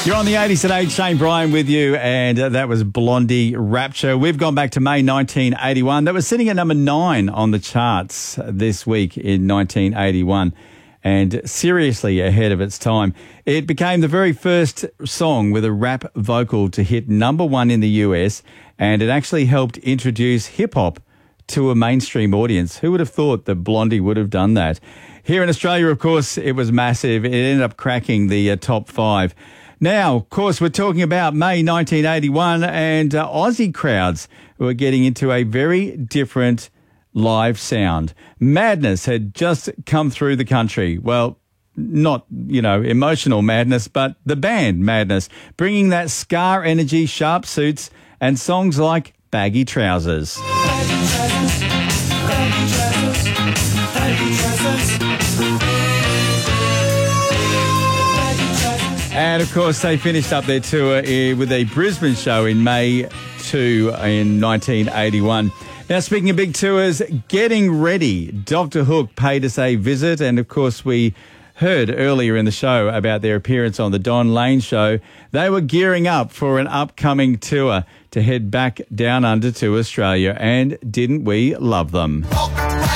You're on the 80s today. Shane Bryan with you, and that was Blondie Rapture. We've gone back to May 1981. That was sitting at number 9 on the charts this week in 1981, and seriously ahead of its time. It became the very first song with a rap vocal to hit number 1 in the US, and it actually helped introduce hip-hop to a mainstream audience. Who would have thought that Blondie would have done that? Here in Australia, of course, it was massive. It ended up cracking the top 5. Now, of course, we're talking about May 1981 and Aussie crowds who are getting into a very different live sound. Madness had just come through the country. Well, not, emotional madness, but the band Madness, bringing that ska energy, sharp suits, and songs like Baggy Trousers. Baggy trousers, baggy trousers, baggy trousers. And, of course, they finished up their tour with a Brisbane show in May 2 in 1981. Now, speaking of big tours, getting ready. Dr. Hook paid us a visit, and, of course, we heard earlier in the show about their appearance on the Don Lane Show. They were gearing up for an upcoming tour to head back down under to Australia, and didn't we love them?